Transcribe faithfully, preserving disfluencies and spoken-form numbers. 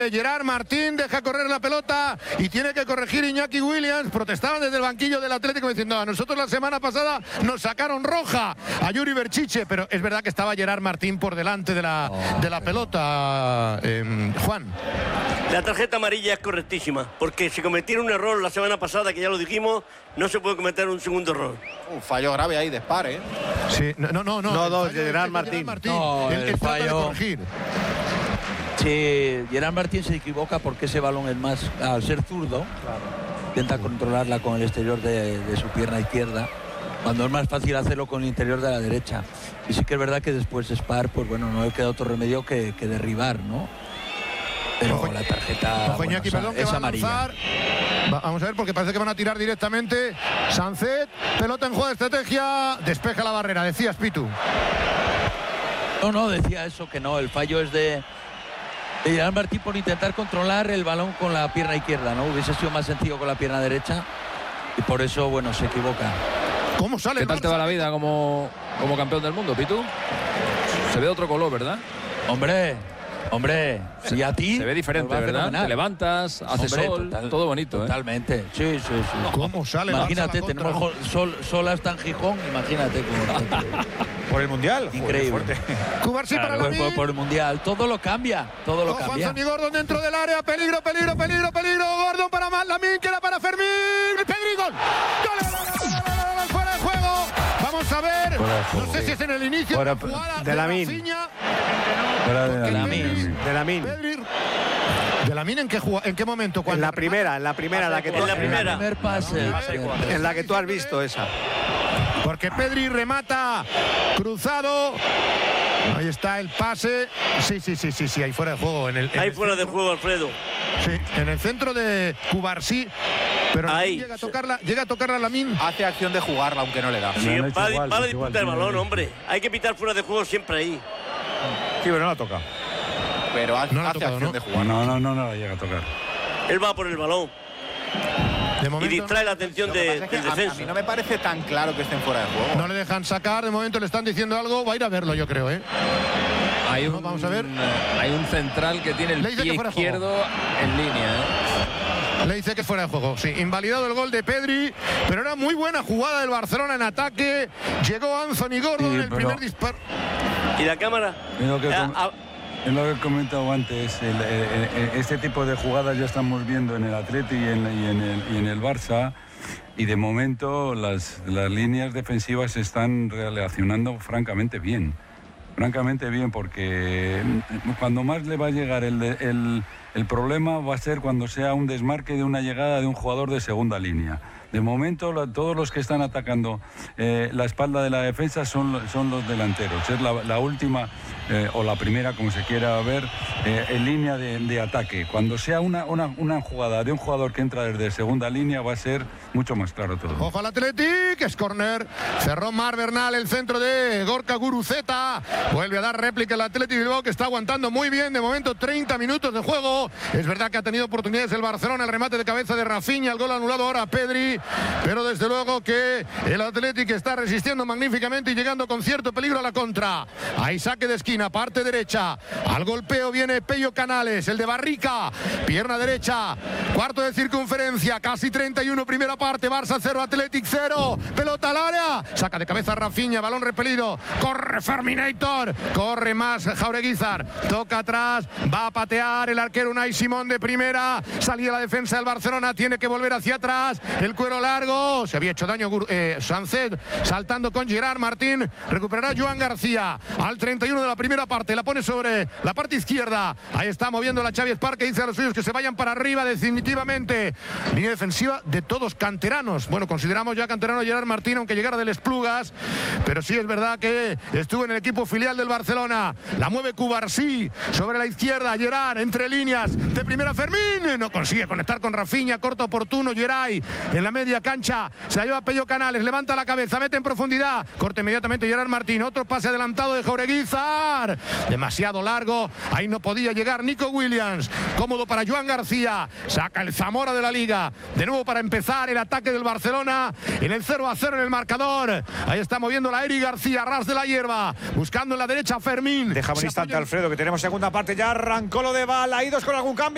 Gerard Martín deja correr la pelota y tiene que corregir Iñaki Williams. Protestaban desde el banquillo del Atlético diciendo: a nosotros la semana pasada nos sacaron roja a Yuri Berchiche, pero es verdad que estaba Gerard Martín por delante de la, de la pelota. Eh, Juan. La tarjeta amarilla es correctísima, porque si cometieron un error la semana pasada, que ya lo dijimos, no se puede cometer un segundo error. Un fallo grave ahí, dispare. ¿eh? Sí, no, no, no. No, no, de Gerard Martín. Martín. No, el, el que fallo... trata de corregir. Sí, Gerard Martín se equivoca porque ese balón es más, al ser zurdo, claro, intenta controlarla con el exterior de, de su pierna izquierda, cuando es más fácil hacerlo con el interior de la derecha. Y sí que es verdad que después Spar, pues bueno, no le queda otro remedio que, que derribar, ¿no? Pero ojo, la tarjeta ojo, bueno, Iñaki, perdón, que es va a amarilla. lanzar. Va, vamos a ver, porque parece que van a tirar directamente. Sancet, pelota en juego de estrategia, despeja la barrera, decías, Pitu. No, no, decía eso, que no, el fallo es de, de Gerard Martín por intentar controlar el balón con la pierna izquierda, ¿no? Hubiese sido más sencillo con la pierna derecha y por eso, bueno, se equivoca. ¿Cómo sale? ¿Qué tal te va la vida como, como campeón del mundo, Pitu? Se ve de otro color, ¿verdad? Hombre, hombre, y a ti se ve diferente, ¿verdad? Fenomenal. Te levantas, hace Hombre, sol, total, todo bonito, ¿eh? Totalmente, sí, sí, sí. ¿Cómo sale? Imagínate, Barça tenemos sol, sol hasta en Gijón, imagínate cómo. Por el Mundial. Increíble. Cubarsí para Claro, la por, por el Mundial, todo lo cambia, todo lo Juan cambia. Anthony Gordon dentro del área, peligro, peligro, peligro, peligro. Gordon para Lamin, queda para Fermín. Pedri, gol. ¡Gol! Fuera de juego. Vamos a ver. No sé si es en el inicio Fuera, de la jugada de Lamin. Rafinha. Fuera de Lamin. De Lamin. Pedri. ¿De Lamin en qué, jugada, en qué momento? En la primera, en la primera, la que tú, En la primera. El primer pase. en la que tú has visto esa. Porque Pedri remata cruzado. Ahí está el pase. Sí, sí, sí, sí, sí, ahí fuera de juego. En el, en Ahí el fuera de centro. juego, Alfredo. Sí, en el centro de Cubarsí. Pero Ahí. llega a tocarla, llega a tocarla Lamin. Hace acción de jugarla, aunque no le da. Sí, para, para disputar el balón, hombre. Hay que pitar fuera de juego siempre ahí. Sí, pero no la toca. Pero hace, No la ha hace tocado, acción ¿no? de jugar. No, no, no, no la llega a tocar. Él va por el balón De y momento distrae la atención Lo que de, pasa es que del a, a defensa. mí no me parece tan claro que estén fuera de juego. no le dejan sacar. De momento le están diciendo algo. Va a ir a verlo, yo creo, ¿eh? Hay No, un, vamos a ver. hay un central que tiene el Le dice pie que fuera de juego. izquierdo en línea, ¿eh? Le dice que fuera de juego. Sí, invalidado el gol de Pedri, pero era muy buena jugada del Barcelona en ataque. Llegó Anthony Gordon Sí, en el pero- primer disparo. ¿Y la cámara? Es lo que, Ah, com- ah, es lo que he comentado antes. el- el- el- este tipo de jugadas ya estamos viendo en el Atleti y en, y en el, y en el Barça. Y de momento las, las líneas defensivas se están relacionando francamente bien. Francamente bien, porque cuando más le va a llegar el, el, el problema va a ser cuando sea un desmarque de una llegada de un jugador de segunda línea. De momento, la, todos los que están atacando eh, la espalda de la defensa son, son los delanteros. Es la, la última, eh, o la primera, como se quiera ver, eh, en línea de, de ataque. Cuando sea una, una, una jugada de un jugador que entra desde segunda línea, va a ser mucho más claro todo. Ojo al Athletic, es córner. Cerró Mar Bernal, el centro de Gorka Guruceta. Vuelve a dar réplica el Athletic Bilbao, que está aguantando muy bien. De momento, treinta minutos de juego. Es verdad que ha tenido oportunidades el Barcelona, el remate de cabeza de Rafinha, el gol anulado ahora a Pedri. Pero desde luego que el Athletic está resistiendo magníficamente y llegando con cierto peligro a la contra. Hay saque de esquina, parte derecha. Al golpeo viene Pello Canales, el de Barrica. Pierna derecha, cuarto de circunferencia, casi treinta y uno, primera parte. Barça cero, Athletic cero. Pelota al área. Saca de cabeza Rafinha, balón repelido. Corre Ferminator. Corre más Jaureguizar. Toca atrás. Va a patear el arquero Unai Simón de primera. Salía la defensa del Barcelona. Tiene que volver hacia atrás. El cuero largo. Se había hecho daño eh, Sancet, saltando con Gerard Martín. Recuperará Joan García al treinta y uno de la primera parte. La pone sobre la parte izquierda. Ahí está moviendo la Xavi Esparque. Dice a los suyos que se vayan para arriba definitivamente. Línea defensiva de todos canteranos. Bueno, consideramos ya canterano Gerard Martín, aunque llegara del Esplugas. Pero sí es verdad que estuvo en el equipo filial del Barcelona. La mueve Cubarsí sobre la izquierda. Gerard entre líneas de primera. Fermín no consigue conectar con Rafinha. Corto oportuno. Geray en la media cancha. Se la lleva Pello Canales, levanta la cabeza, mete en profundidad, corta inmediatamente Gerard Martín, otro pase adelantado de Jaureguizar, demasiado largo, ahí no podía llegar Nico Williams, cómodo para Joan García, saca el Zamora de la Liga, de nuevo para empezar el ataque del Barcelona, en el cero a cero en el marcador, ahí está moviendo la Eric García, ras de la hierba, buscando en la derecha a Fermín. Deja un instante, Alfredo, que tenemos segunda parte, ya arrancó lo de Balaídos con algún cambio.